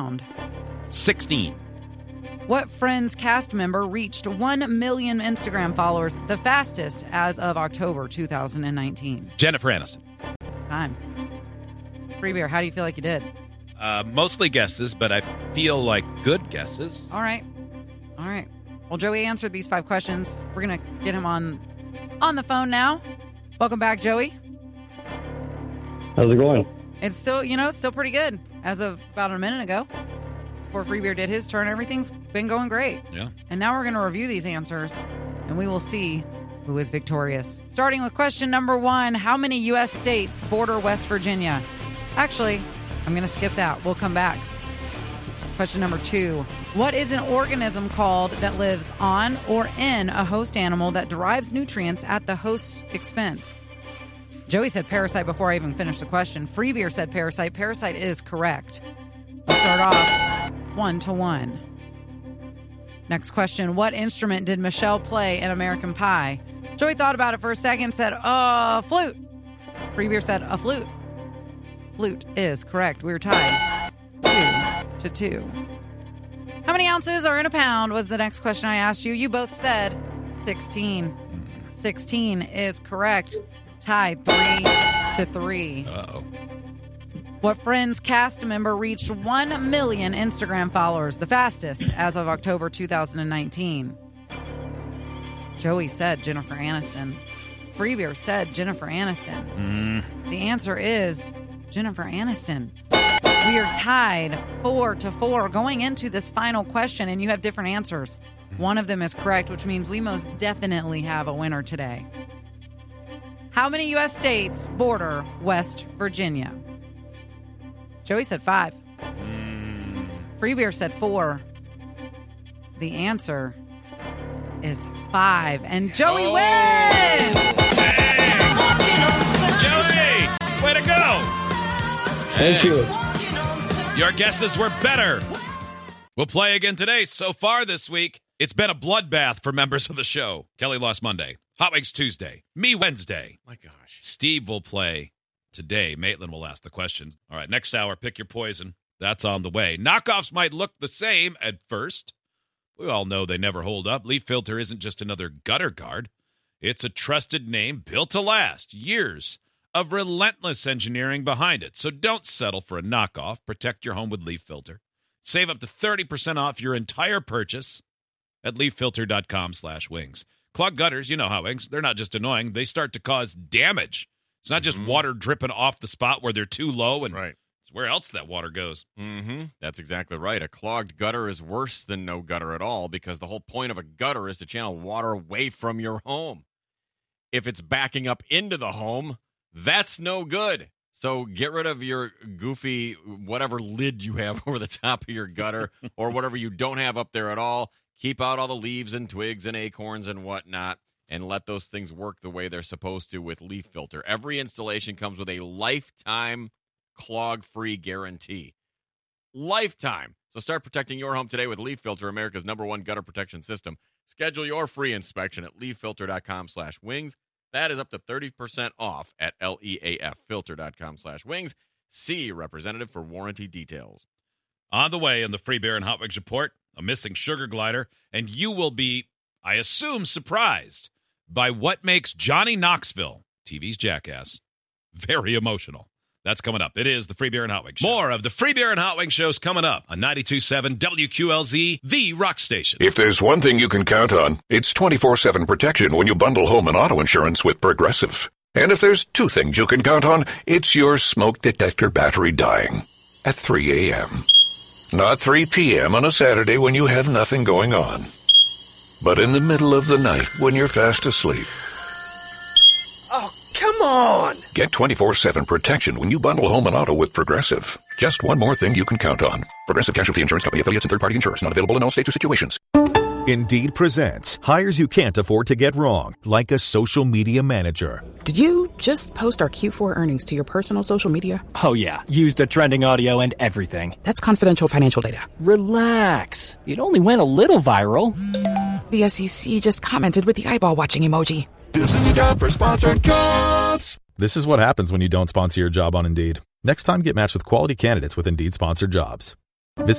pound? 16. What Friends cast member reached 1 million Instagram followers the fastest as of October 2019? Jennifer Aniston. Time. Free beer, how do you feel like you did? Mostly guesses, but I feel like good guesses. All right. Well, Joey answered these 5 questions. We're going to get him on the phone now. Welcome back, Joey. How's it going? It's still, still pretty good as of about a minute ago. Before Free Beer did his turn, everything's been going great. Yeah. And now we're going to review these answers, and we will see who is victorious. Starting with question number 1, how many U.S. states border West Virginia? Actually, I'm going to skip that. We'll come back. Question number 2, what is an organism called that lives on or in a host animal that derives nutrients at the host's expense? Joey said parasite before I even finished the question. Free Beer said parasite. Parasite is correct. We'll start off 1-1. Next question. What instrument did Michelle play in American Pie? Joey thought about it for a second, said, flute. Free Beer said, a flute. Flute is correct. We were tied 2-2. How many ounces are in a pound was the next question I asked you. You both said 16. 16 is correct. Tied 3-3. Uh-oh. What Friends cast member reached 1 million Instagram followers the fastest as of October 2019? Joey said Jennifer Aniston. Free Beer said Jennifer Aniston. The answer is Jennifer Aniston. We are tied 4-4 going into this final question, and you have different answers. One of them is correct, which means we most definitely have a winner today. How many U.S. states border West Virginia? Joey said 5. Free Beer said 4. The answer is 5. And Joey wins! Joey! Way to go! Thank you. Your guesses were better. We'll play again today. So far this week, it's been a bloodbath for members of the show. Kelly lost Monday. Hot Wings Tuesday. Me Wednesday. My gosh. Steve will play today. Maitland will ask the questions. All right, next hour, pick your poison. That's on the way. Knockoffs might look the same at first. We all know they never hold up. Leaf Filter isn't just another gutter guard. It's a trusted name built to last. Years of relentless engineering behind it. So don't settle for a knockoff. Protect your home with Leaf Filter. Save up to 30% off your entire purchase at leaffilter.com/wings. Clogged gutters, you know how wings, they're not just annoying. They start to cause damage. It's not just water dripping off the spot where they're too low and right. It's where else that water goes. That's exactly right. A clogged gutter is worse than no gutter at all because the whole point of a gutter is to channel water away from your home. If it's backing up into the home, that's no good. So get rid of your goofy whatever lid you have over the top of your gutter or whatever you don't have up there at all. Keep out all the leaves and twigs and acorns and whatnot, and let those things work the way they're supposed to with Leaf Filter. Every installation comes with a lifetime clog-free guarantee. Lifetime. So start protecting your home today with Leaf Filter, America's #1 gutter protection system. Schedule your free inspection at leaffilter.com/wings. That is up to 30% off at leaffilter.com/wings. See representative for warranty details. On the way in the Free Beer and Hot Wings report, a missing sugar glider, and you will be, I assume, surprised by what makes Johnny Knoxville, TV's Jackass, very emotional. That's coming up. It is the Free Beer and Hot Wings Show. More of the Free Beer and Hot Wings shows coming up on 92.7 WQLZ, the rock station. If there's one thing you can count on, it's 24/7 protection when you bundle home and auto insurance with Progressive. And if there's two things you can count on, it's your smoke detector battery dying at 3 a.m. Not 3 p.m. on a Saturday when you have nothing going on, but in the middle of the night when you're fast asleep. Oh, come on! Get 24/7 protection when you bundle home and auto with Progressive. Just one more thing you can count on. Progressive Casualty Insurance Company, affiliates, and third-party insurers. Not available in all states or situations. Indeed presents hires you can't afford to get wrong, like a social media manager. Did you just post our Q4 earnings to your personal social media? Oh yeah, used a trending audio and everything. That's confidential financial data. Relax. It only went a little viral. The SEC just commented with the eyeball watching emoji. This is a job for sponsored jobs. This is what happens when you don't sponsor your job on Indeed. Next time, get matched with quality candidates with Indeed sponsored jobs.